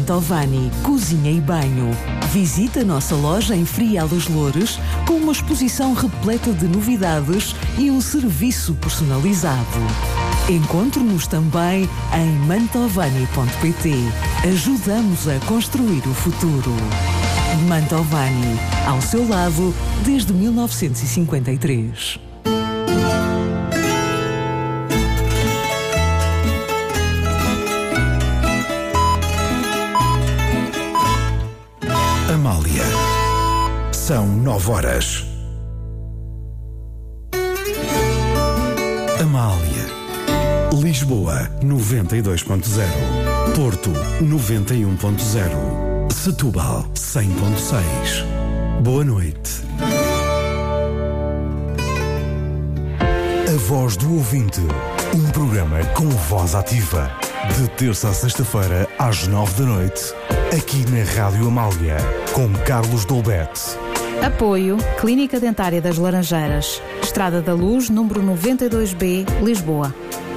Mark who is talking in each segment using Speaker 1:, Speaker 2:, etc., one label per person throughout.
Speaker 1: Mantovani, cozinha e banho. Visita a nossa loja em Frial dos Loures com uma exposição repleta de novidades e um serviço personalizado. Encontre-nos também em mantovani.pt. Ajudamos a construir o futuro. Mantovani, ao seu lado desde 1953.
Speaker 2: Amália. São 9 horas. Amália. Lisboa 92.0. Porto 91.0. Setúbal 100.6. Boa noite. A Voz do Ouvinte. Um programa com voz ativa. De terça a sexta-feira às 9 da noite. Aqui na Rádio Amália, com Carlos Dolbete.
Speaker 3: Apoio Clínica Dentária das Laranjeiras, Estrada da Luz, número 92B, Lisboa.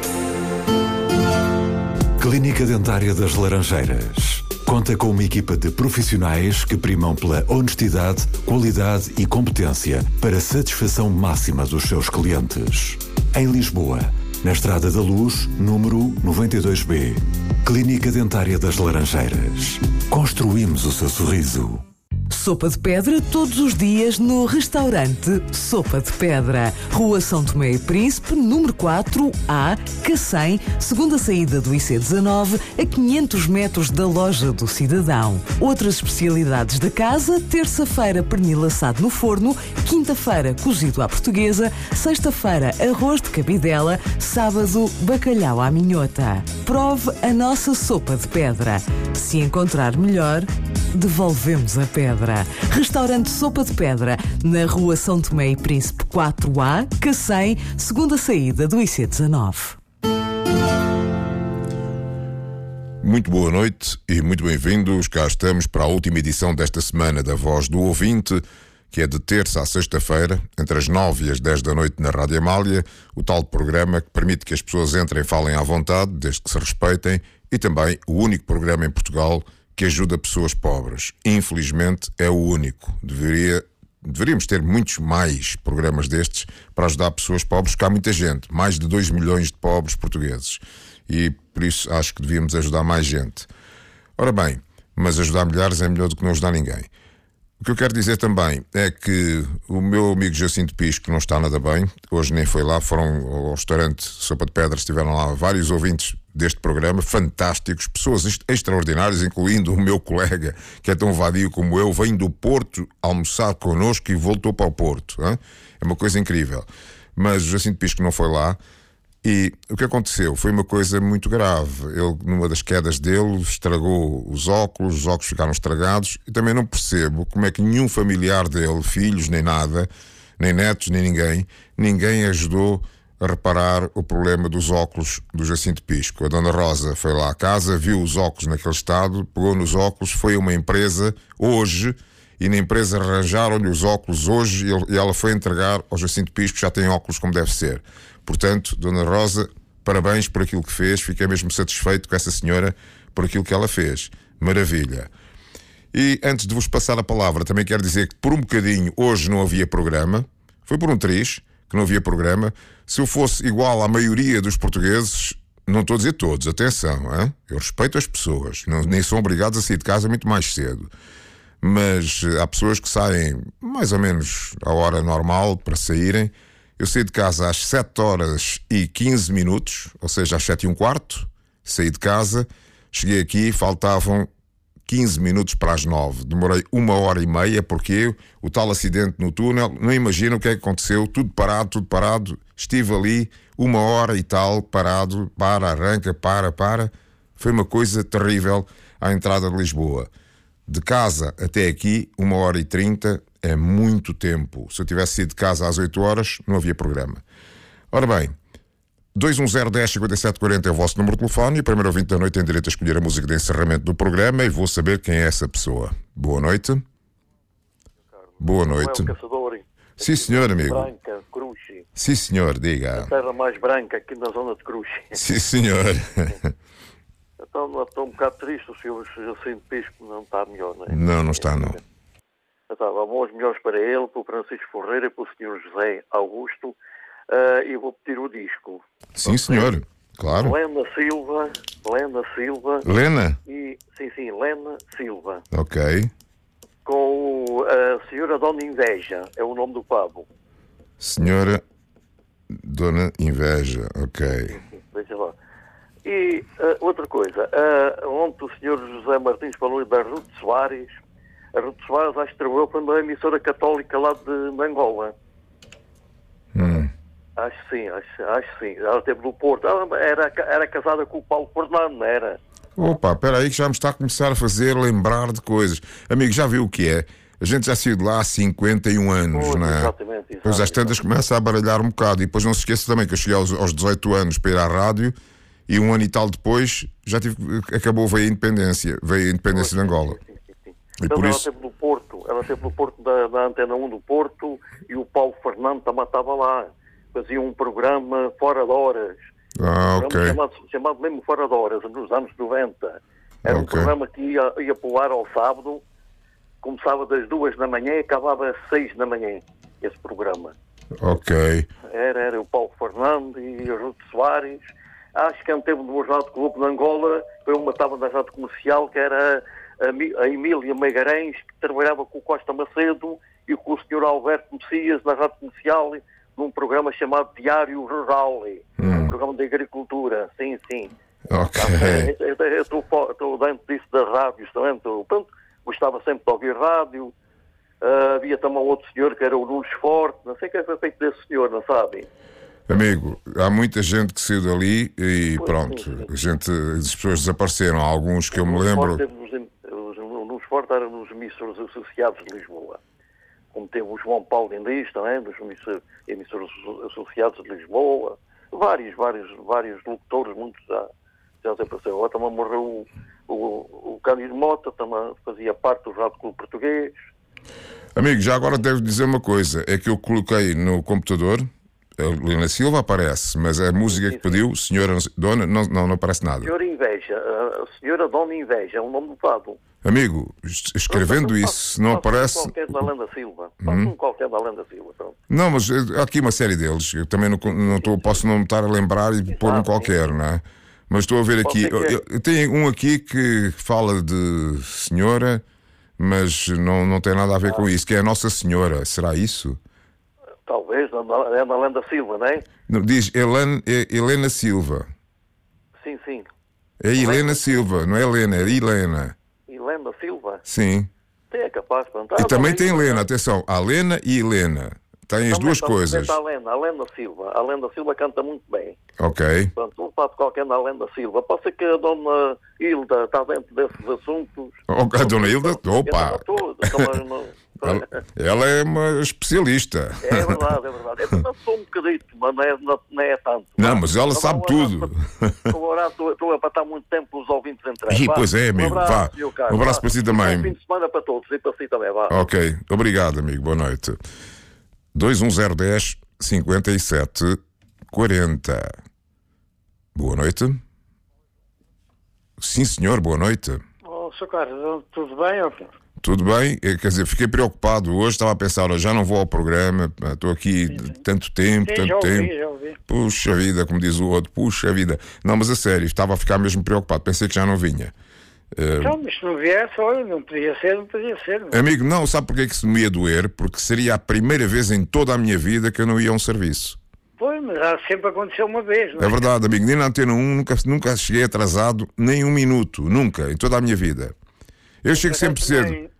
Speaker 4: Clínica Dentária das Laranjeiras. Conta com uma equipa de profissionais que primam pela honestidade, qualidade e competência para a satisfação máxima dos seus clientes. Em Lisboa, na Estrada da Luz, número 92B. Clínica Dentária das Laranjeiras. Construímos o seu sorriso.
Speaker 1: Sopa de pedra todos os dias no restaurante Sopa de Pedra. Rua São Tomé e Príncipe, número 4A, Cacém, segunda saída do IC19, a 500 metros da loja do Cidadão. Outras especialidades da casa: terça-feira pernil assado no forno, quinta-feira cozido à portuguesa, sexta-feira arroz de cabidela, sábado bacalhau à minhota. Prove a nossa sopa de pedra. Se encontrar melhor, devolvemos a pedra. Restaurante Sopa de Pedra, na Rua São Tomé e Príncipe 4A, Cacém, segunda saída do IC19.
Speaker 5: Muito boa noite e muito bem-vindos. Cá estamos para a última edição desta semana da Voz do Ouvinte, que é de terça à sexta-feira, entre as 9 e as 10 da noite na Rádio Amália, o tal programa que permite que as pessoas entrem e falem à vontade, desde que se respeitem, e também o único programa em Portugal que ajuda pessoas pobres. Infelizmente é o único. Deveríamos ter muitos mais programas destes para ajudar pessoas pobres, porque há muita gente, mais de 2 milhões de pobres portugueses. E por isso acho que devíamos ajudar mais gente. Ora bem, mas ajudar milhares é melhor do que não ajudar ninguém. O que eu quero dizer também é que o meu amigo Jacinto Pisco não está nada bem. Hoje nem foi lá, foram ao restaurante Sopa de Pedra, estiveram lá vários ouvintes deste programa, fantásticos, pessoas extraordinárias, incluindo o meu colega, que é tão vadio como eu, vem do Porto almoçar connosco e voltou para o Porto. Hein? É uma coisa incrível. Mas o Jacinto Pisco não foi lá. E o que aconteceu foi uma coisa muito grave. Ele, numa das quedas dele, estragou os óculos ficaram estragados, e também não percebo como é que nenhum familiar dele, filhos nem nada, nem netos nem ninguém ajudou a reparar o problema dos óculos do Jacinto Pisco. A Dona Rosa foi lá à casa, viu os óculos naquele estado, pegou nos óculos, foi a uma empresa hoje, e na empresa arranjaram-lhe os óculos hoje, e ela foi entregar ao Jacinto Pisco, que já tem óculos como deve ser. Portanto, Dona Rosa, parabéns por aquilo que fez. Fiquei mesmo satisfeito com essa senhora por aquilo que ela fez. Maravilha. E antes de vos passar a palavra, também quero dizer que por um bocadinho hoje não havia programa. Foi por um triz que não havia programa. Se eu fosse igual à maioria dos portugueses, não estou a dizer todos, atenção, hein? Eu respeito as pessoas, nem são obrigados a sair de casa muito mais cedo. Mas há pessoas que saem mais ou menos à hora normal para saírem. Eu saí de casa às 7 horas e 15 minutos, ou seja, às 7 e um quarto, saí de casa, cheguei aqui, faltavam 15 minutos para as 9. Demorei 1h30, porque o tal acidente no túnel, não imagino o que é que aconteceu, tudo parado. Estive ali 1 hora e tal, parado, arranca, para. Foi uma coisa terrível à entrada de Lisboa. De casa até aqui, 1h30, é muito tempo. Se eu tivesse saído de casa às 8 horas, não havia programa. Ora bem, 210-10-57-40 é o vosso número de telefone, e o primeiro ouvinte da noite tem direito a escolher a música de encerramento do programa, e vou saber quem é essa pessoa. Boa noite. Boa noite. Sim, senhor, amigo.
Speaker 6: Branca, Cruxi.
Speaker 5: Sim, senhor, diga.
Speaker 6: A terra mais branca aqui na zona de Cruxi.
Speaker 5: Sim, senhor.
Speaker 6: A Então, estou um bocado triste, o senhor Jacinto Pisco não está melhor, não é?
Speaker 5: Não está, não.
Speaker 6: Então, vamos melhores para ele, para o Francisco Ferreira e para o senhor José Augusto, e vou pedir o disco.
Speaker 5: Sim, senhor. Claro.
Speaker 6: Lena Silva.
Speaker 5: Lena?
Speaker 6: Sim, Lena Silva.
Speaker 5: Ok.
Speaker 6: Com a senhora Dona Inveja, é o nome do pavo.
Speaker 5: Senhora Dona Inveja, ok.
Speaker 6: Veja lá. E outra coisa, ontem o senhor José Martins falou da Ruth Soares. A Ruth Soares acho que trabalhou para uma emissora católica lá de Angola. Acho sim. Ela esteve no Porto. Ela era casada com o Paulo Fernando, não era?
Speaker 5: Opa, espera aí que já me está a começar a fazer lembrar de coisas. Amigo, já viu o que é? A gente já saiu de lá há 51 anos, não é?
Speaker 6: Exatamente.
Speaker 5: Depois às tantas começa a baralhar um bocado. E depois não se esqueça também que eu cheguei aos 18 anos para ir à rádio e um ano e tal depois veio a independência de Angola.
Speaker 6: Sim.
Speaker 5: E
Speaker 6: Então
Speaker 5: por
Speaker 6: ela
Speaker 5: isso...
Speaker 6: esteve no Porto da Antena 1 do Porto e o Paulo Fernando também estava lá. Fazia um programa fora de horas.
Speaker 5: ok.
Speaker 6: Chamado mesmo Fora de Horas, nos anos 90. Era um programa que ia pro ar ao sábado, começava das 2 da manhã e acabava às 6 da manhã, esse programa.
Speaker 5: Ok.
Speaker 6: Era o Paulo Fernando e a Ruth Soares. Acho que teve no Rádio Clube de Angola, foi uma estava na rádio comercial, que era a Emília Megarães, que trabalhava com o Costa Macedo e com o Sr. Alberto Messias na rádio comercial, num programa chamado Diário Rural, um programa de agricultura, sim.
Speaker 5: Ok.
Speaker 6: Eu estou dentro disso das rádios também, gostava sempre de ouvir rádio. Havia também outro senhor que era o Nunes Forte, não sei o que foi feito desse senhor, não sabem?
Speaker 5: Amigo, há muita gente que saiu dali e pronto, as pessoas desapareceram, há alguns que eu me lembro...
Speaker 6: O Nunes Forte era nos emissores associados de Lisboa. Como teve o João Paulo Indis também, dos emissores associados de Lisboa, vários locutores, muitos já desapareceram. Agora também morreu o Cândido Mota, também fazia parte do Rádio Clube Português.
Speaker 5: Amigo, já agora devo dizer uma coisa, é que eu coloquei no computador, a Lena Silva aparece, mas a música que pediu, Senhora Dona, não aparece nada.
Speaker 6: A Senhora Dona Inveja, é o nome do fado.
Speaker 5: Amigo, escrevendo isso, se não aparece...
Speaker 6: Qualquer da Lenda Silva. Um qualquer da Lenda Silva. Pronto.
Speaker 5: Não, mas há aqui uma série deles. Eu também posso não me estar a lembrar e pôr um qualquer, não é? Mas estou a ver aqui. Eu tenho um aqui que fala de senhora, mas não tem nada a ver com isso, que é a Nossa Senhora. Será isso?
Speaker 6: Talvez, é da Lenda Silva, não é?
Speaker 5: Diz Helena Silva.
Speaker 6: Sim.
Speaker 5: É Helena Silva, não é Helena, é Helena.
Speaker 6: Helena Silva?
Speaker 5: Sim.
Speaker 6: É capaz, pronto.
Speaker 5: E também tem Helena, atenção, há Lena e Helena. Tem as duas coisas.
Speaker 6: A Lena Silva. A Lenda Silva canta muito bem.
Speaker 5: Ok.
Speaker 6: Pronto, um fato qualquer da Lenda Silva. Pode ser que a Dona Hilda está dentro desses assuntos.
Speaker 5: A Dona Hilda? Opa! Ela é uma especialista.
Speaker 6: É verdade. Eu sou um bocadito, mas não é tanto.
Speaker 5: Não, mas ela sabe tudo.
Speaker 6: Agora estou a bater muito tempo os ouvintes entrar.
Speaker 5: Pois é, amigo. Vá. Um abraço para si também.
Speaker 6: Um fim de semana para todos e para si também. Vá.
Speaker 5: Ok. Obrigado, amigo. Boa noite. 21010 57 40. Boa noite. Sim, senhor. Boa noite.
Speaker 7: Sr. Carlos, tudo bem?
Speaker 5: Tudo bem, quer dizer, fiquei preocupado hoje, estava a pensar, já não vou ao programa, estou aqui tanto tempo.
Speaker 7: Já ouvi.
Speaker 5: Puxa vida, como diz o outro, puxa vida. Não, mas a sério, estava a ficar mesmo preocupado, pensei que já não vinha.
Speaker 7: Então, mas se não viesse, olha, não podia ser. Não.
Speaker 5: Amigo, não, sabe porque é que se me ia doer? Porque seria a primeira vez em toda a minha vida que eu não ia a um serviço.
Speaker 7: Pois, mas sempre aconteceu uma vez, não é?
Speaker 5: É verdade, amigo, nem na Antena 1 nunca cheguei atrasado, nem um minuto, nunca, em toda a minha vida. Eu chego sempre cedo.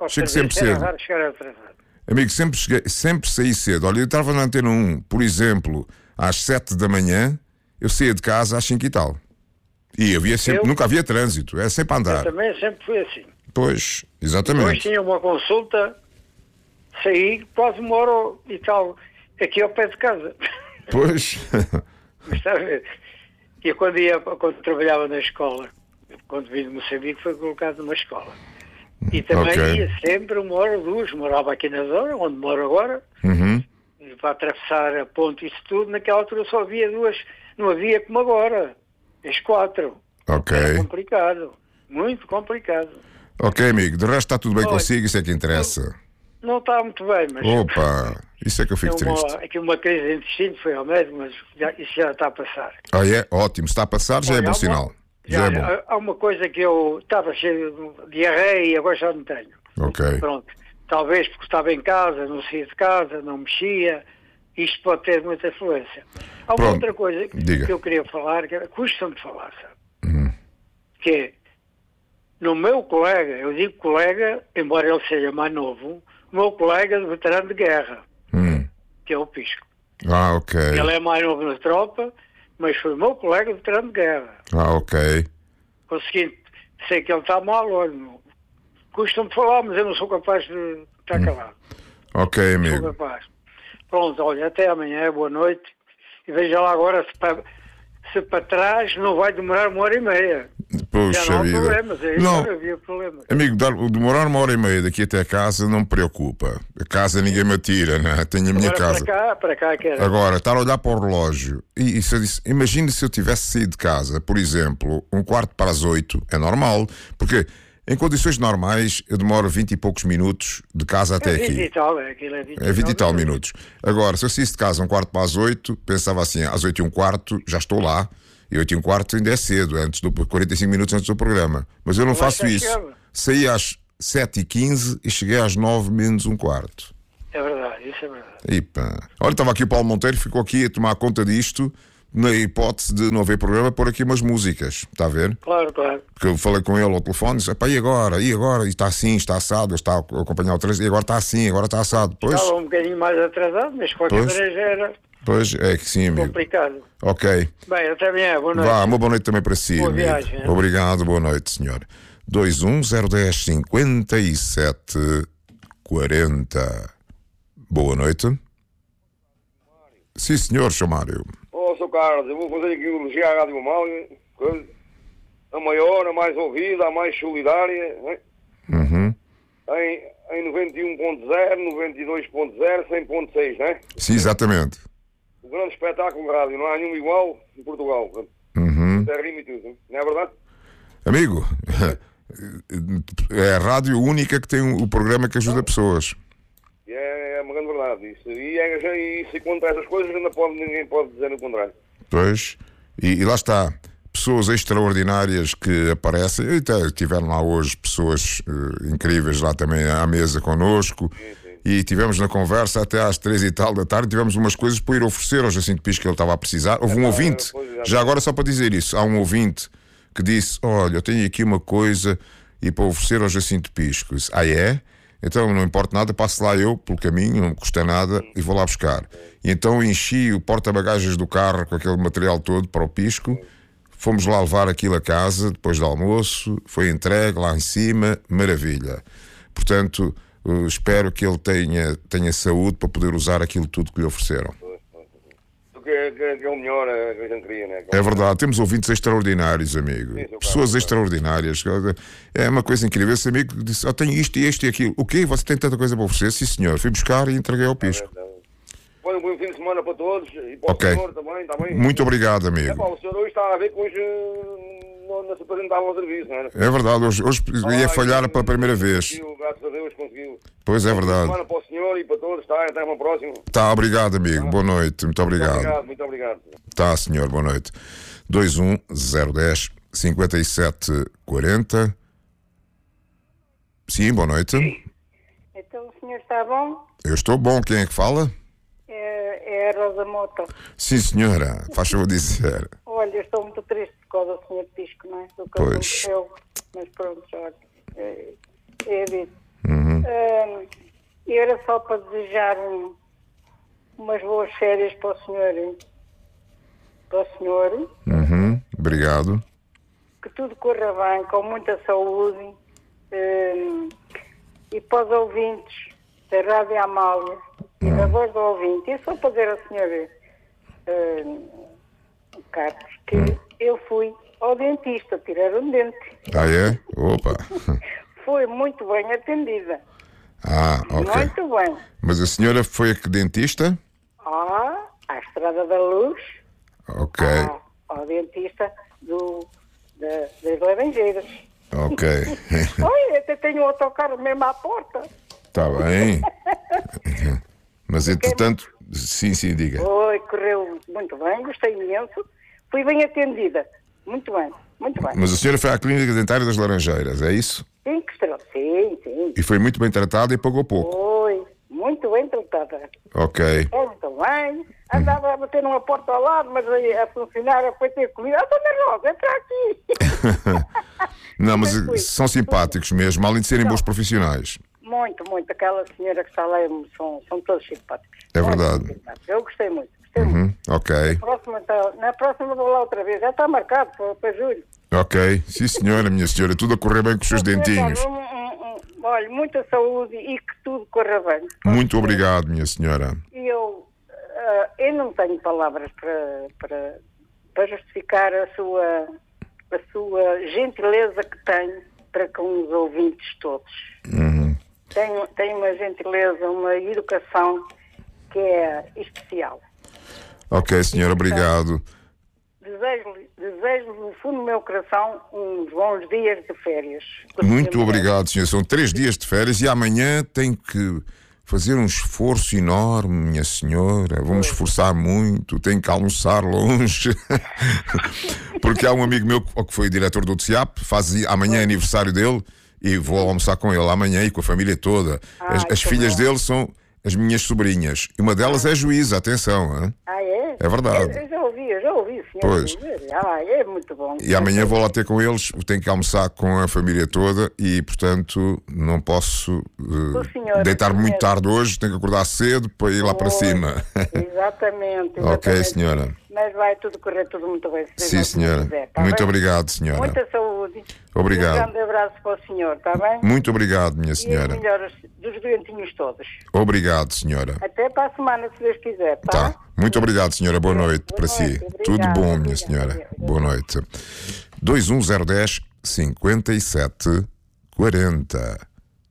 Speaker 5: Amigo, sempre saí cedo. Olha, eu estava na Antena 1, por exemplo, às 7 da manhã, eu saía de casa às 5 e tal. E nunca havia trânsito, é sempre a andar.
Speaker 7: Eu também sempre fui assim.
Speaker 5: Pois, exatamente.
Speaker 7: Depois tinha uma consulta, saí quase 1 hora e tal, aqui ao pé de casa.
Speaker 5: Pois.
Speaker 7: Mas está a ver? E quando trabalhava na escola, quando vim de Moçambique, foi colocado numa escola. E também ia sempre 1 hora ou 2, morava aqui na zona, onde moro agora, e para atravessar a ponte e isso tudo, naquela altura só havia 2, não havia como agora, as 4.
Speaker 5: Ok.
Speaker 7: Era complicado, muito complicado.
Speaker 5: Ok, amigo, de resto está tudo bem
Speaker 7: Olha,
Speaker 5: consigo, isso é que interessa.
Speaker 7: Não está muito bem, mas...
Speaker 5: Opa, isso é que eu fico triste.
Speaker 7: Aqui uma crise de intestino, foi ao médico, mas isso já está a passar.
Speaker 5: Ah, é? Ótimo, se está a passar já é bom sinal. Já é bom.
Speaker 7: Há uma coisa que eu estava cheio de diarreia e agora já não tenho.
Speaker 5: Ok.
Speaker 7: Pronto. Talvez porque estava em casa, não saía de casa, não mexia. Isto pode ter muita influência. Há uma
Speaker 5: Pronto.
Speaker 7: outra coisa
Speaker 5: Diga.
Speaker 7: que eu queria falar, que custa-me falar, sabe? Que é, no meu colega, eu digo colega, embora ele seja mais novo, o meu colega de veterano de guerra, que é o Pisco.
Speaker 5: Ah, ok.
Speaker 7: Ele é mais novo na tropa, mas foi o meu colega de veterano de guerra.
Speaker 5: Ah, ok.
Speaker 7: Consegui, sei que ele está mal, olha, custa-me falar, mas eu não sou capaz de estar calado.
Speaker 5: Ok,
Speaker 7: Sou
Speaker 5: amigo.
Speaker 7: capaz. Pronto, olha, até amanhã, boa noite. E veja lá agora se para trás não vai demorar 1h30. Já
Speaker 5: Puxa
Speaker 7: não há
Speaker 5: vida.
Speaker 7: problemas, aí
Speaker 5: Não,
Speaker 7: não havia problemas.
Speaker 5: amigo, demorar 1h30 daqui até casa não me preocupa. A casa ninguém me atira, né? Tenho a minha
Speaker 7: Agora
Speaker 5: casa.
Speaker 7: para cá, que era.
Speaker 5: Agora, estar a olhar para o relógio e se eu disse, imagine se eu tivesse saído de casa, por exemplo, 7:45, é normal, porque em condições normais eu demoro 20 e poucos minutos de casa até
Speaker 7: 20
Speaker 5: aqui.
Speaker 7: e tal, aquilo é 20
Speaker 5: É 20 e tal minutos. Agora, se eu saísse de casa 7:45, pensava assim, às 8:15 já estou lá, e 8:15 ainda é cedo, 45 minutos antes do programa. Mas eu não faço isso. Saí às 7:15 e cheguei às 9:15.
Speaker 7: É verdade, isso é verdade.
Speaker 5: Epa. Olha, estava aqui o Paulo Monteiro, ficou aqui a tomar conta disto, na hipótese de não haver programa, pôr aqui umas músicas, está a ver?
Speaker 7: Claro, claro.
Speaker 5: Porque eu falei com ele ao telefone e disse, e agora? E está assim, está assado, ele está a acompanhar o trânsito, e agora está assim, agora está assado. Pois,
Speaker 7: Estava um bocadinho mais atrasado, mas de qualquer maneira já era
Speaker 5: pois, é que sim, amigo.
Speaker 7: complicado.
Speaker 5: Ok.
Speaker 7: Bem, até amanhã, boa noite.
Speaker 5: Vá, uma boa noite também para si,
Speaker 7: Boa
Speaker 5: amigo.
Speaker 7: viagem, hein?
Speaker 5: Obrigado, boa noite, senhor. 210105740. Boa noite. Sim, senhor, Sr. Mário.
Speaker 8: Sr. Carlos, eu vou fazer aqui o elogio à Rádio Amália, a maior, a mais ouvida, a mais solidária, né? Em 91.0, 92.0, 100.6, né?
Speaker 5: Sim, exatamente.
Speaker 8: Um grande espetáculo de rádio, não há nenhum igual em Portugal. Até rima e tudo, não é verdade?
Speaker 5: Amigo, é a rádio única que tem o programa que ajuda pessoas.
Speaker 8: É uma grande verdade. E contra essas coisas ninguém pode dizer o contrário.
Speaker 5: Pois, e lá está. Pessoas extraordinárias que aparecem. E até tiveram lá hoje pessoas incríveis lá também à mesa connosco.
Speaker 8: Sim.
Speaker 5: E tivemos na conversa até às 3 e tal da tarde. Tivemos umas coisas para ir oferecer ao Jacinto Pisco que ele estava a precisar. Houve um ouvinte, já agora só para dizer isso, há um ouvinte que disse, olha, eu tenho aqui uma coisa e para oferecer ao Jacinto Pisco. Disse, é? Então não importa nada, passo lá eu pelo caminho, não me custa nada e vou lá buscar. E então enchi o porta-bagagens do carro com aquele material todo para o Pisco. Fomos lá levar aquilo a casa depois do almoço, foi entregue lá em cima, maravilha. Portanto, espero que ele tenha saúde para poder usar aquilo tudo que lhe ofereceram.
Speaker 8: Que é o melhor que a gente queria, né?
Speaker 5: É verdade, temos ouvintes extraordinários, amigo.
Speaker 8: Sim,
Speaker 5: pessoas extraordinárias. É uma coisa incrível. Esse amigo disse, tenho isto e isto e aquilo. O quê? Você tem tanta coisa para oferecer? Sim, senhor. Fui buscar e entreguei ao Pisco.
Speaker 8: Foi um bom fim de semana para todos e para o senhor também, está bem?
Speaker 5: Muito obrigado, amigo.
Speaker 8: O senhor hoje está a ver que hoje não se apresentava ao serviço, não era?
Speaker 5: É verdade, hoje ia falhar pela primeira vez.
Speaker 8: Graças a Deus conseguiu.
Speaker 5: Pois é verdade.
Speaker 8: Semana para o senhor e para todos, está? Até uma próxima.
Speaker 5: Tá, obrigado, amigo. Boa noite. Muito obrigado.
Speaker 8: Muito obrigado.
Speaker 5: Tá, senhor, boa noite. 210105740. Sim, boa noite.
Speaker 9: Então o senhor está bom?
Speaker 5: Eu estou bom. Quem é que fala?
Speaker 9: É a Rosa Mota.
Speaker 5: Sim, senhora. Faz favor dizer.
Speaker 9: Olha, eu estou muito triste por causa do senhor Pisco, não é? Do que
Speaker 5: Pois.
Speaker 9: aconteceu. Mas pronto, olha. É disso. E era só para desejar umas boas férias para o senhor. Hein? Para o senhor.
Speaker 5: Obrigado.
Speaker 9: Que tudo corra bem, com muita saúde. E para os ouvintes da Rádio Amália e da Voz do Ouvinte. É só para dizer ao senhor Carlos que eu fui ao dentista tirar um dente.
Speaker 5: Ah, é? Opa.
Speaker 9: Foi muito bem atendida.
Speaker 5: Ah, ok.
Speaker 9: Muito bem.
Speaker 5: Mas a senhora foi a que dentista?
Speaker 9: À Estrada da Luz.
Speaker 5: Ok.
Speaker 9: Ao dentista do das Laranjeiras.
Speaker 5: Ok.
Speaker 9: Olha, até tenho um autocarro mesmo à porta.
Speaker 5: Está bem. Mas entretanto, sim, diga.
Speaker 9: Oi, correu muito bem, gostei imenso. Fui bem atendida. Muito bem.
Speaker 5: Mas a senhora foi à Clínica Dentária das Laranjeiras, é isso?
Speaker 9: 5 estrelas, sim.
Speaker 5: E foi muito bem tratada e pagou pouco.
Speaker 9: Foi, muito bem tratada.
Speaker 5: Ok.
Speaker 9: Muito bem. Andava a bater numa porta ao lado, mas a funcionária foi ter comigo. Dona Rosa, entra aqui.
Speaker 5: Não, mas são simpáticos mesmo, além de serem bons profissionais.
Speaker 9: Muito. Aquela senhora que está lá são todos simpáticos.
Speaker 5: É verdade.
Speaker 9: Simpáticos. Eu gostei muito.
Speaker 5: Ok.
Speaker 9: Na próxima vou lá outra vez. Já está marcado para julho.
Speaker 5: Ok. Sim, senhora, minha senhora. Tudo a correr bem com os seus dentinhos.
Speaker 9: Olha, muita saúde e que tudo corra bem.
Speaker 5: Muito obrigado, minha senhora.
Speaker 9: E eu não tenho palavras para justificar a sua gentileza que tem para com os ouvintes todos. Tem uma gentileza, uma educação que é especial.
Speaker 5: Ok, senhora, obrigado.
Speaker 9: Desejo do fundo do meu coração uns bons dias de férias.
Speaker 5: Muito obrigado, senhor. São 3 dias de férias e amanhã tenho que fazer um esforço enorme, minha senhora. Vou-me esforçar muito, tenho que almoçar longe. Porque há um amigo meu que foi diretor do TCIAP, faz amanhã aniversário dele e vou almoçar com ele amanhã e com a família toda. As filhas dele são as minhas sobrinhas. E uma delas é juíza, atenção. Hein?
Speaker 9: É?
Speaker 5: É verdade.
Speaker 9: Eu já ouvi, senhor.
Speaker 5: Pois.
Speaker 9: É muito bom.
Speaker 5: E amanhã vou lá ter com eles, tenho que almoçar com a família toda e, portanto, não posso deitar-me muito tarde hoje, tenho que acordar cedo para ir lá para cima.
Speaker 9: Exatamente.
Speaker 5: Ok, senhora.
Speaker 9: Mas vai tudo correr tudo muito bem.
Speaker 5: Sim, senhora.
Speaker 9: Quiser, tá
Speaker 5: muito
Speaker 9: bem?
Speaker 5: obrigado, senhora.
Speaker 9: Muita saúde.
Speaker 5: Obrigado.
Speaker 9: Um grande abraço para o senhor, está bem?
Speaker 5: Muito obrigado, minha senhora.
Speaker 9: E as melhoras dos doentinhos todos.
Speaker 5: Obrigado, senhora.
Speaker 9: Até para a semana, se Deus quiser,
Speaker 5: Tá. Muito obrigado, senhora. Boa noite para si.
Speaker 9: Obrigada,
Speaker 5: Tudo bom, minha
Speaker 9: obrigada.
Speaker 5: senhora. Boa noite. 21010 57 40.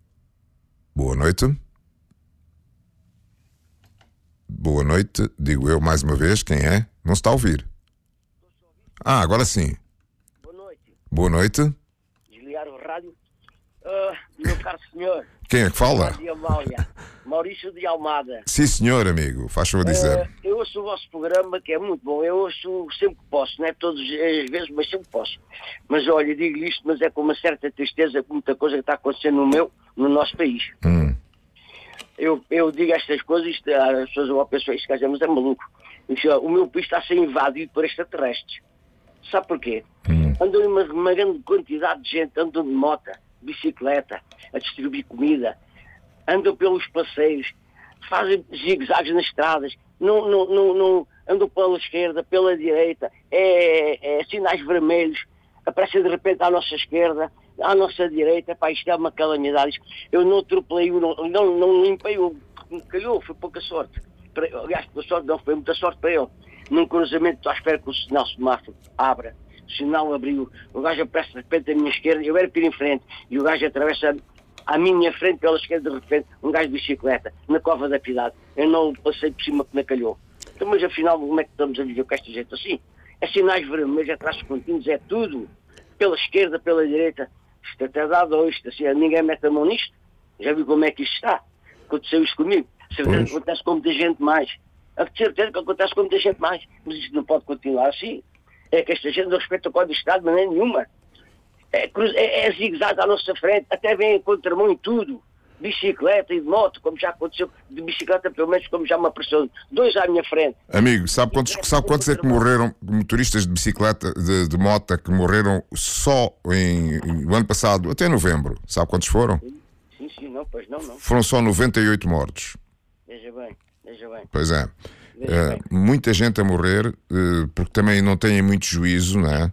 Speaker 5: Boa noite. Boa noite, digo eu mais uma vez. Quem é? Não se está a ouvir. Agora sim.
Speaker 10: Boa noite.
Speaker 5: Boa noite.
Speaker 10: Desligar o rádio. Meu caro senhor.
Speaker 5: Quem é que fala?
Speaker 10: Rádio Amália. Maurício de Almada.
Speaker 5: Sim, senhor, amigo. Faz favor dizer.
Speaker 10: Eu ouço o vosso programa, que é muito bom. Eu ouço sempre que posso, não é todas as vezes, mas sempre que posso. Mas olha, digo-lhe isto, mas é com uma certa tristeza que muita coisa que está acontecendo no nosso país. Eu digo estas coisas, as pessoas vão pensar, este gajo é maluco. O meu país está a ser invadido por extraterrestres. Sabe porquê? Andam uma grande quantidade de gente, andam de moto, bicicleta, a distribuir comida, andam pelos passeios, fazem zigue-zagues nas estradas, não andam pela esquerda, pela direita, sinais vermelhos, aparecem de repente à nossa esquerda, à nossa direita. Pá, isto é uma calamidade. Eu não atropelei, não limpei o que me calhou, foi pouca sorte. Aliás, pouca sorte não, foi muita sorte para ele. Num cruzamento, estou à espera que o sinal semáforo abra. O sinal abriu, o gajo aparece de repente à minha esquerda, eu era para ir em frente, e o gajo atravessa à minha frente, pela esquerda, de repente, um gajo de bicicleta, na Cova da Piedade. Eu não passei por cima que me calhou. Então, mas afinal, como é que estamos a viver com esta gente assim? É sinais vermelhos, é traços contínuos, é tudo. Pela esquerda, pela direita. Isto até dá dois, assim, ninguém mete a mão nisto. Já viu como é que isto está? Aconteceu isto comigo. Certeza que acontece com muita gente mais. A certeza que acontece com muita gente mais. Mas isto não pode continuar assim. É que esta gente não respeita o Código de Estado de maneira nenhuma. É zigue-zague à nossa frente, até vem em contramão em tudo. Bicicleta e de moto, como já aconteceu, de bicicleta pelo menos, como já me apareceu 2 à minha frente.
Speaker 5: Amigo, sabe quantos é que morreram, motoristas de bicicleta, de moto, que morreram só no ano passado, até novembro? Sabe quantos foram?
Speaker 10: Sim, não, pois não.
Speaker 5: Foram só 98 mortos.
Speaker 10: Veja bem.
Speaker 5: Pois é. Muita gente a morrer, porque também não têm muito juízo, não é?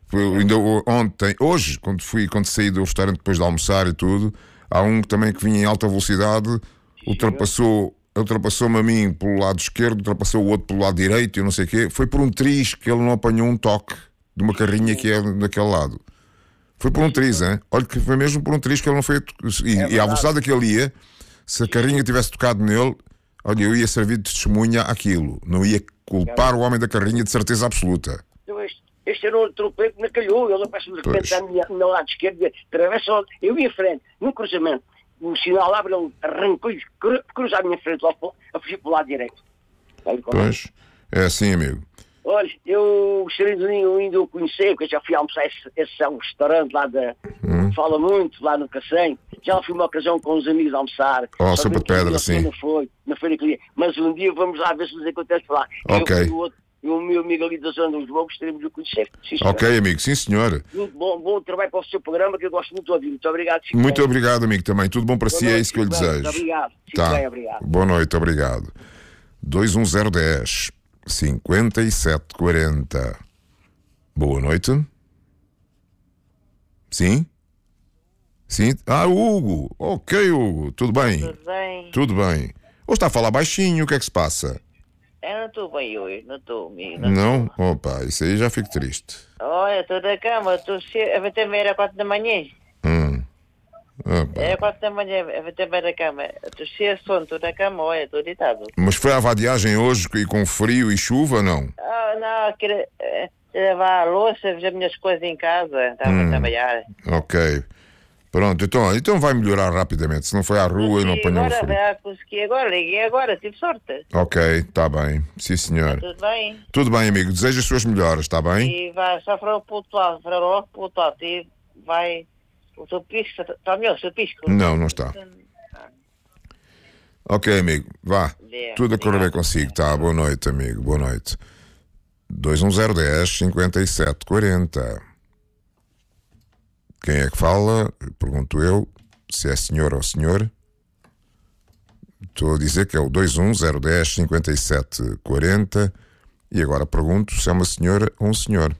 Speaker 5: Hoje, quando saí do restaurante depois de almoçar e tudo, há um também que vinha em alta velocidade, ultrapassou-me a mim pelo lado esquerdo, ultrapassou o outro pelo lado direito, eu não sei o quê. Foi por um triz que ele não apanhou um toque de uma carrinha que é daquele lado. Foi por um triz, hein? Olha que foi mesmo por um triz que ele não foi... E à velocidade que ele ia, se a carrinha tivesse tocado nele, olha, eu ia servir de testemunha àquilo. Não ia culpar o homem da carrinha de certeza absoluta.
Speaker 10: Este era outro tropeiro que me calhou, ele aparece de repente ao meu lado esquerdo, atravessa, eu ia à frente, num cruzamento, o sinal abre, ele arrancou e cruza à minha frente, logo a fugir para o lado direito.
Speaker 5: Pois, é assim, amigo.
Speaker 10: Olha, eu gostaria de ainda o conhecer, porque eu já fui almoçar esse restaurante lá fala muito, lá no Cacém. Já fui uma ocasião com uns amigos a almoçar.
Speaker 5: Sopa de pedra, sim.
Speaker 10: Não foi, na feira que ia. Mas um dia vamos lá ver se nos acontece lá.
Speaker 5: Ok.
Speaker 10: E o meu amigo ali da zona de Lisboa gostaríamos de o conhecer. Sim,
Speaker 5: ok, amigo, sim, senhor.
Speaker 10: Muito bom trabalho para o seu programa, que eu gosto muito de ouvir. Muito obrigado, Chico.
Speaker 5: Muito obrigado, amigo, também. Tudo bom para si, é isso que eu lhe desejo.
Speaker 10: Muito obrigado.
Speaker 5: Tá.
Speaker 10: Bem, obrigado.
Speaker 5: Boa noite, obrigado. 21010 5740. Boa noite. Sim? Sim? Hugo. Ok, Hugo. Tudo bem?
Speaker 11: Tudo bem.
Speaker 5: Tudo bem. Ou está a falar baixinho, o que é que se passa?
Speaker 11: Eu não estou bem hoje, não estou, amigo.
Speaker 5: Não? Opa, isso aí já fico triste.
Speaker 11: Olha, estou da cama, estou cedo, também era 4 da manhã. Era 4 da manhã, eu também da cama. Estou cheio de sono, estou da cama, olha, estou deitado.
Speaker 5: Mas foi à vadiagem hoje e com frio e chuva, não?
Speaker 11: Não, queria lavar a louça, fazer as minhas coisas em casa, estava a trabalhar.
Speaker 5: Ok. Pronto, então vai melhorar rapidamente. Se não foi à rua e não apanhou o frio.
Speaker 11: Consegui agora, liguei agora, tive sorte.
Speaker 5: Ok, está bem. Sim, senhor.
Speaker 11: Tudo bem?
Speaker 5: Tudo bem, amigo. Desejo as suas melhoras, está bem?
Speaker 11: E vai só para o ponto alto, e vai... O seu pisco, está melhor o seu pisco?
Speaker 5: Não está. Ok, amigo, vá. Tudo a correr bem consigo, tá? Boa noite, amigo, boa noite. 21010 5740. Quem é que fala? Pergunto eu, se é senhor ou senhor. Estou a dizer que é o 21010 5740. E agora pergunto se é uma senhora ou um senhor.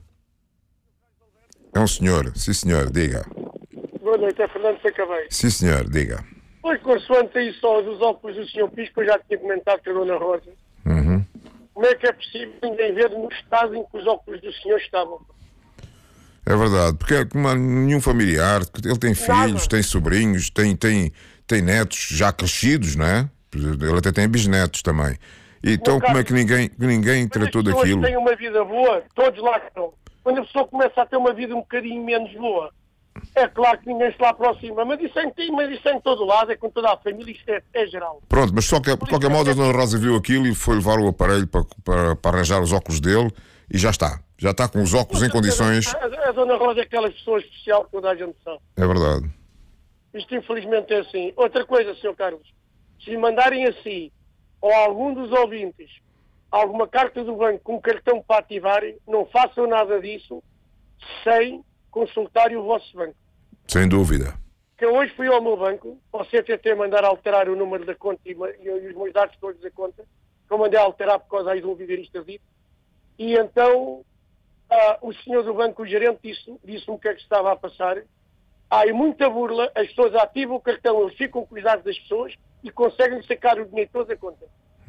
Speaker 5: É um senhor, sim senhor, diga.
Speaker 12: Boa noite, é Fernando Sacabei.
Speaker 5: Sim senhor, diga.
Speaker 12: Pois, consoante aí só dos óculos do Sr. Pisco, eu já tinha comentado com a Dona Rosa. Como é que é possível ninguém ver no estado em que os óculos do senhor estavam?
Speaker 5: É verdade, porque como nenhum familiar, ele tem filhos, tem sobrinhos, tem netos já crescidos, não é? Ele até tem bisnetos também. Então como é que ninguém tratou daquilo?
Speaker 12: As pessoas têm uma vida boa, todos lá estão. Quando a pessoa começa a ter uma vida um bocadinho menos boa, é claro que ninguém se lá aproxima, mas isso é em todo lado, é com toda a família, isto é geral.
Speaker 5: Pronto, mas de qualquer modo a Dona Rosa viu aquilo e foi levar o aparelho para arranjar os óculos dele e já está com os óculos em condições.
Speaker 12: A Dona Rosa é aquela pessoa especial que toda a gente sabe.
Speaker 5: É verdade.
Speaker 12: Isto infelizmente é assim. Outra coisa, Sr. Carlos, se lhe mandarem assim, ou a algum dos ouvintes, alguma carta do banco com um cartão para ativarem, não façam nada disso sem consultarem o vosso banco.
Speaker 5: Sem dúvida.
Speaker 12: Que eu hoje fui ao meu banco, ao CTT mandar alterar o número da conta e os meus dados todos da conta, que eu mandei alterar por causa aí de um vigarista dito, e então o senhor do banco, o gerente, disse-me o que é que estava a passar. Há muita burla, as pessoas ativam o cartão, eles ficam com os dados das pessoas e conseguem sacar o dinheiro todo da conta.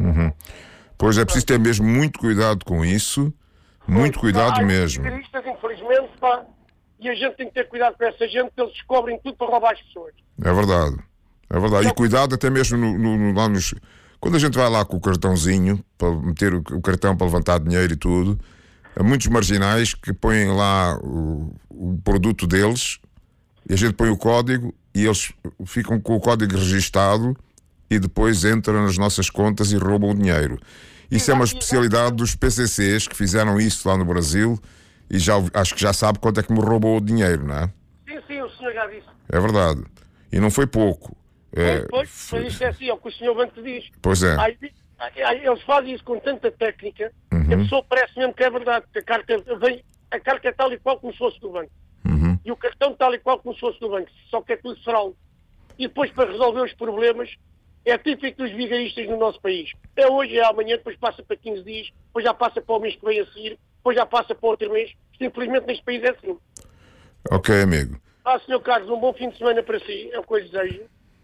Speaker 5: Pois é preciso ter mesmo muito cuidado com isso, muito cuidado mesmo.
Speaker 12: Há vigaristas, infelizmente, e a gente tem que ter cuidado com essa gente, que eles descobrem tudo para roubar as pessoas.
Speaker 5: É verdade. E cuidado até mesmo lá nos... Quando a gente vai lá com o cartãozinho, para meter o cartão para levantar dinheiro e tudo, há muitos marginais que põem lá o produto deles e a gente põe o código e eles ficam com o código registado e depois entram nas nossas contas e roubam o dinheiro. Isso é uma especialidade dos PCCs que fizeram isso lá no Brasil e acho que já sabe quanto é que me roubou o dinheiro, não é?
Speaker 12: Sim, o senhor já disse.
Speaker 5: É verdade. E não foi pouco.
Speaker 12: Mas isto é assim, é o que o senhor banco diz.
Speaker 5: Pois é.
Speaker 12: Eles fazem isso com tanta técnica que a pessoa parece mesmo que é verdade, que a carta é tal e qual como se fosse do banco. E o cartão tal e qual como se fosse do banco, só que é tudo fraude. E depois, para resolver os problemas, é típico dos vigaristas no nosso país. É hoje, é amanhã, depois passa para 15 dias, depois já passa para o mês que vem a seguir, depois já passa para outro mês. Isto, infelizmente, neste país é assim.
Speaker 5: Ok, amigo.
Speaker 12: Sr. Carlos, um bom fim de semana para si, é o que eu desejo.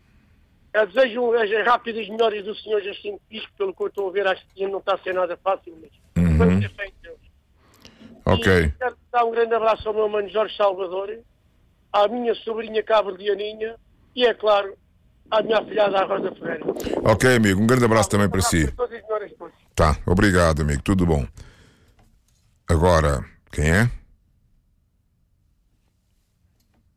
Speaker 12: Eu desejo as rápidas melhorias do senhor Jacinto Pisco, pelo que eu estou a ver, acho que não está a ser nada fácil, mas vamos ter fé em Deus.
Speaker 5: Ok.
Speaker 12: E quero dar um grande abraço ao meu mano Jorge Salvador, à minha sobrinha Cabo de Aninha e, é claro, à minha afilhada à Rosa Ferreira.
Speaker 5: Ok, amigo, um grande abraço também para si.
Speaker 12: Todos e senhoras todos.
Speaker 5: Tá, obrigado, amigo, tudo bom. Agora, quem é?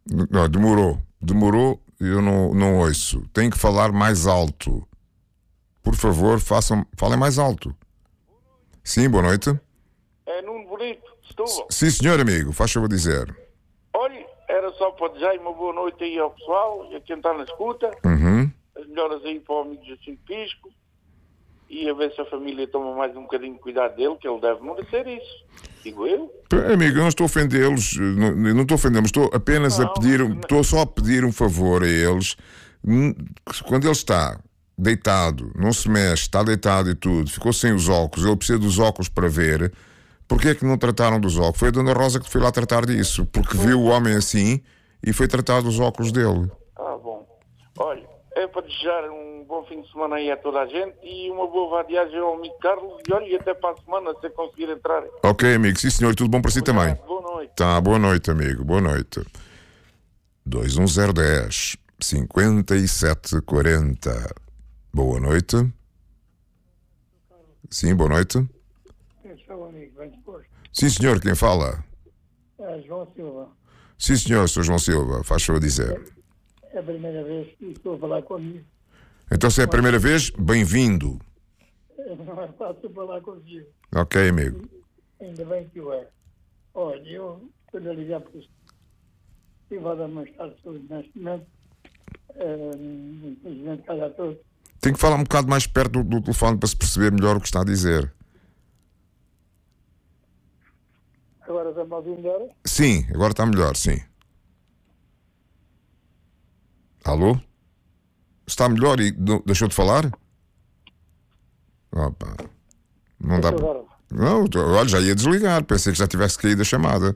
Speaker 5: Não, demorou, eu não ouço. Tem que falar mais alto. Por favor, falem mais alto. Sim, boa noite.
Speaker 13: É Nuno Bonito, Setúbal.
Speaker 5: Sim, senhor amigo, faz favor dizer.
Speaker 13: Olha, era só para desejar uma boa noite aí ao pessoal, e a quem está na escuta. As melhoras aí para o amigo Jacinto Pisco. E a ver se a família toma mais um bocadinho de cuidado dele, que ele deve merecer isso. Digo eu.
Speaker 5: Amigo, eu não estou a ofendê-los, não estou a ofendê-los, estou apenas estou só a pedir um favor a eles. Quando ele está deitado, não se mexe, está deitado e tudo, ficou sem os óculos, ele precisa dos óculos para ver, porquê é que não trataram dos óculos? Foi a Dona Rosa que foi lá tratar disso, porque viu o homem assim e foi tratar dos óculos dele.
Speaker 13: Bom. Olha, é para desejar um bom fim de semana aí a toda a gente e uma boa viagem ao amigo Carlos e olha, e até para a semana se conseguir entrar.
Speaker 5: Ok, amigo, sim senhor, tudo bom para si também.
Speaker 13: Boa noite.
Speaker 5: Tá, boa noite, amigo, boa noite. 21010 5740. Boa noite. Sim, boa noite.
Speaker 14: Eu sou o amigo, bem disposto.
Speaker 5: Sim, senhor, quem fala?
Speaker 14: É João Silva.
Speaker 5: Sim, senhor, sou João Silva, faz favor dizer.
Speaker 14: É a primeira vez que estou a falar contigo.
Speaker 5: Então, se é a primeira vez, bem-vindo.
Speaker 14: Não é fácil falar contigo.
Speaker 5: Ok, amigo.
Speaker 14: Ainda bem que o é. Olha, eu estou a ligar por isso. Estive a dar uma estado de saúde neste momento. Infelizmente, cada todo.
Speaker 5: Tem que falar um bocado mais perto do telefone para se perceber melhor o que está a dizer.
Speaker 14: Agora está-me a ouvir melhor?
Speaker 5: Sim, agora está melhor, sim. Alô? Está melhor e deixou de falar? Opa. Não dá. Não, olha, já ia desligar. Pensei que já tivesse caído a chamada.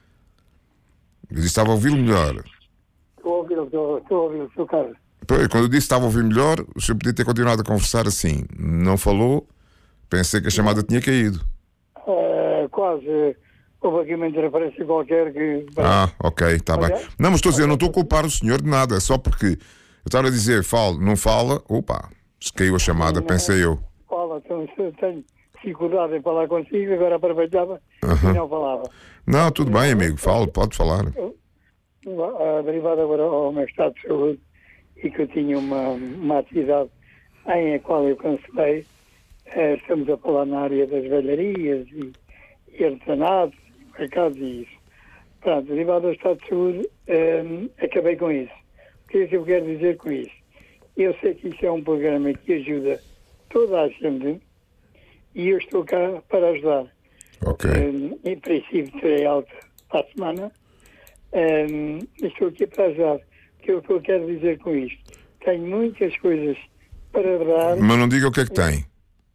Speaker 5: Eu disse, estava a ouvi-lo melhor.
Speaker 14: Estou a ouvir o seu Carlos.
Speaker 5: Quando eu disse que estava a ouvir melhor, o senhor podia ter continuado a conversar assim. Não falou, pensei que a chamada tinha caído.
Speaker 14: Quase. Houve aqui uma interferência qualquer que...
Speaker 5: Ok, está bem. Não, mas estou a dizer, não estou a culpar o senhor de nada, é só porque eu estava a dizer, não fala, opa, se caiu a chamada, pensei eu.
Speaker 14: Fala, então tenho dificuldade em falar consigo, agora aproveitava e não falava.
Speaker 5: Não, tudo bem, amigo, pode falar.
Speaker 14: Derivado agora ao meu estado de saúde e que eu tinha uma atividade em a qual eu cancelei, estamos a falar na área das velharias e artesanatos, mercados e isso. Pronto, derivado ao estado de saúde, acabei com isso. O que é que eu quero dizer com isso? Eu sei que isso é um programa que ajuda toda a gente e eu estou cá para ajudar. Em princípio terei alta para a semana. Estou aqui para ajudar. O que eu quero dizer com isto? Tenho muitas coisas para dar.
Speaker 5: Mas não diga o que é que tem.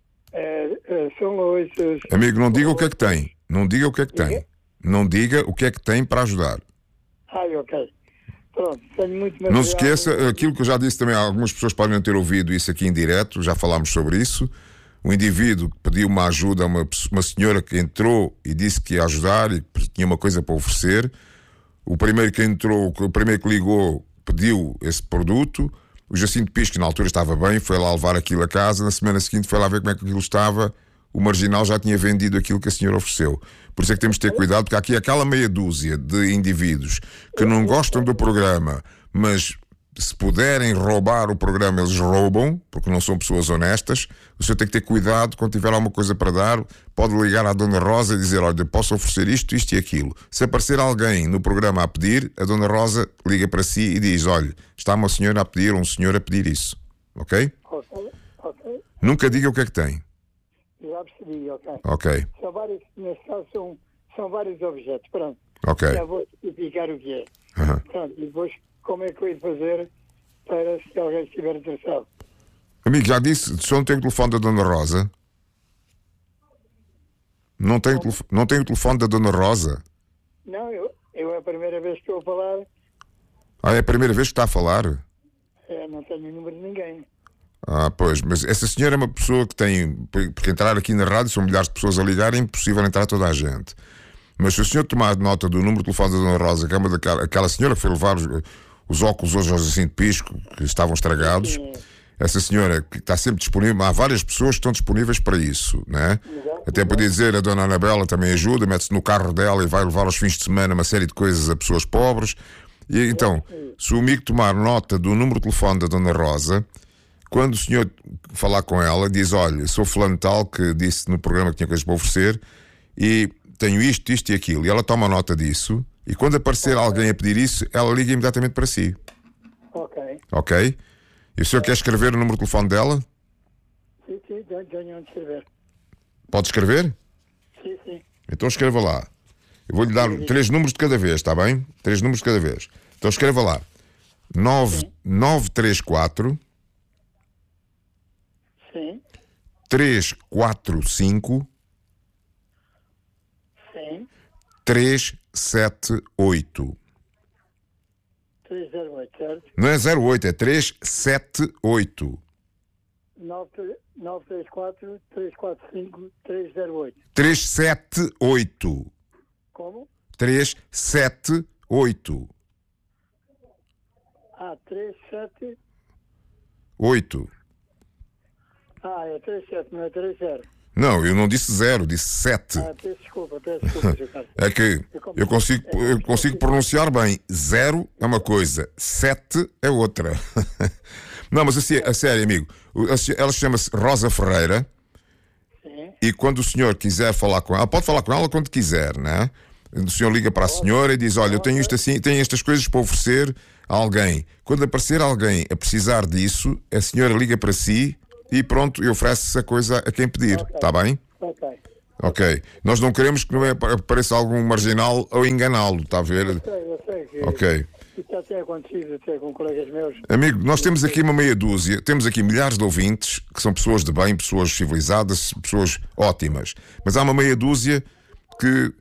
Speaker 14: São louças.
Speaker 5: Amigo, não diga o que é que tem. Não diga o que é que tem. Não diga o que é que tem para ajudar.
Speaker 14: Ok. Pronto, tenho muito material.
Speaker 5: Não se esqueça, aquilo que eu já disse também, algumas pessoas podem não ter ouvido isso aqui em direto, já falámos sobre isso. O indivíduo que pediu uma ajuda a uma senhora que entrou e disse que ia ajudar e tinha uma coisa para oferecer. O primeiro que entrou, o primeiro que ligou, pediu esse produto. O Jacinto Pisco, na altura estava bem, foi lá levar aquilo a casa. Na semana seguinte foi lá ver como é que aquilo estava. O marginal já tinha vendido aquilo que a senhora ofereceu. Por isso é que temos de ter cuidado, porque há aqui aquela meia dúzia de indivíduos que não gostam do programa, mas se puderem roubar o programa, eles roubam, porque não são pessoas honestas. O senhor tem que ter cuidado quando tiver alguma coisa para dar. Pode ligar à Dona Rosa e dizer, olha, posso oferecer isto, isto e aquilo. Se aparecer alguém no programa a pedir, a Dona Rosa liga para si e diz, olha, está uma senhora a pedir ou um senhor a pedir isso. Ok?
Speaker 14: Ok.
Speaker 5: Nunca diga o que é que tem.
Speaker 14: Já percebi,
Speaker 5: ok.
Speaker 14: São vários, neste caso, são vários objetos, pronto.
Speaker 5: Ok.
Speaker 14: Já vou explicar o que é. Pronto, e depois como é que eu ia fazer para se alguém estiver interessado.
Speaker 5: Amigo, já disse, só não tem o telefone da Dona Rosa? Não tem o telefone da Dona Rosa?
Speaker 14: Não, eu é a primeira vez que estou a falar.
Speaker 5: É a primeira vez que está a falar?
Speaker 14: Não tenho o número de ninguém.
Speaker 5: Pois, mas essa senhora é uma pessoa que tem, porque entrar aqui na rádio são milhares de pessoas a ligar, é impossível entrar toda a gente. Mas se o senhor tomar nota do número de telefone da Dona Rosa, que é uma daquela senhora que foi levar os óculos hoje ao Jacinto Pisco, que estavam estragados, essa senhora que está sempre disponível, há várias pessoas que estão disponíveis para isso, né? Até podia dizer, a Dona Anabela também ajuda, mete-se no carro dela e vai levar aos fins de semana uma série de coisas a pessoas pobres. E então, se o amigo tomar nota do número de telefone da Dona Rosa, quando o senhor falar com ela, diz: olha, sou fulano tal que disse no programa que tinha coisas para oferecer e tenho isto, isto e aquilo. E ela toma nota disso e quando aparecer alguém a pedir isso, ela liga imediatamente para si. Ok? E o senhor quer escrever o número de telefone dela?
Speaker 14: Sim, tenho onde escrever.
Speaker 5: Pode escrever?
Speaker 14: Sim.
Speaker 5: Então escreva lá. Eu vou-lhe dar 3 números de cada vez, está bem? 3 números de cada vez. Então escreva lá. 934
Speaker 14: Sim.
Speaker 5: 345
Speaker 14: Sim.
Speaker 5: 378.
Speaker 14: 308, certo?
Speaker 5: Não é 08, é 378.
Speaker 14: 934 345 308.
Speaker 5: 378.
Speaker 14: Como?
Speaker 5: 378.
Speaker 14: 37.
Speaker 5: 8.
Speaker 14: É 37, não é 30.
Speaker 5: Não, eu não disse 0, disse 7.
Speaker 14: Peço desculpa, Ricardo.
Speaker 5: É que eu consigo pronunciar bem. 0 é uma coisa, 7 é outra. Não, mas assim, a sério, amigo, ela chama-se Rosa Ferreira.
Speaker 14: Sim.
Speaker 5: E quando o senhor quiser falar com ela, pode falar com ela quando quiser, né? O senhor liga para a senhora e diz: olha, eu tenho isto assim, tenho estas coisas para oferecer a alguém. Quando aparecer alguém a precisar disso, a senhora liga para si e pronto, e oferece essa coisa a quem pedir. Está bem? Ok. Nós não queremos que apareça algum marginal ou enganá-lo, está a ver?
Speaker 14: Eu sei que
Speaker 5: ok.
Speaker 14: Isso já tem acontecido até com colegas meus.
Speaker 5: Amigo, nós temos aqui uma meia dúzia, temos aqui milhares de ouvintes que são pessoas de bem, pessoas civilizadas, pessoas ótimas. Mas há uma meia dúzia que